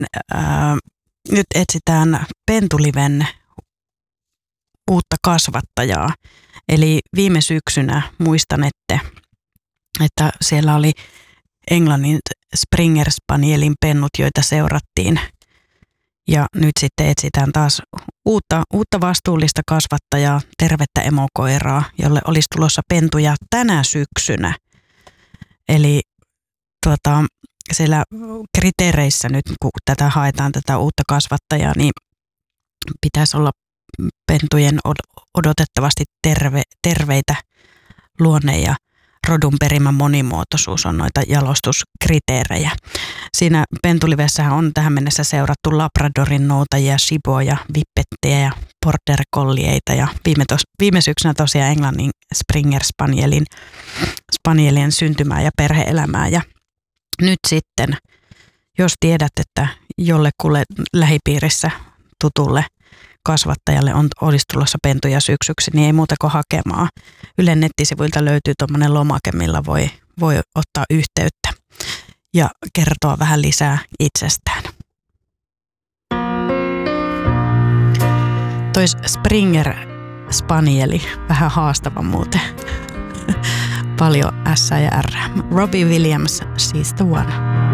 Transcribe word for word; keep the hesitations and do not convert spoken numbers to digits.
ää, nyt etsitään Pentuliven uutta kasvattajaa. Eli viime syksynä muistan, että, että siellä oli Englannin Springer Spanielin pennut, joita seurattiin. Ja nyt sitten etsitään taas uutta, uutta vastuullista kasvattajaa, tervettä emokoiraa, jolle olisi tulossa pentuja tänä syksynä. Eli tuota, siellä kriteereissä nyt, kun tätä haetaan, tätä uutta kasvattajaa, niin pitäisi olla pentujen odotettavasti terve, terveitä luonne- ja rodun perimän monimuotoisuus on noita jalostuskriteerejä. Siinä Pentulivessähän on tähän mennessä seurattu Labradorin noutajia, shiboja, vippettejä ja border collieita ja viime, tos, viime syksynä tosiaan Englannin Springer Spanielin, Spanielien syntymää ja perhe-elämää. Ja nyt sitten, jos tiedät, että jollekulle lähipiirissä tutulle kasvattajalle on, olisi tulossa pentuja syksyksi, niin ei muuta kuin hakemaan. Ylen nettisivuilta löytyy tuommoinen lomake, millä voi, voi ottaa yhteyttä ja kertoa vähän lisää itsestään. Toi Springer Spanieli, vähän haastava muuten. Paljon S ja R. Robbie Williams, she's the one.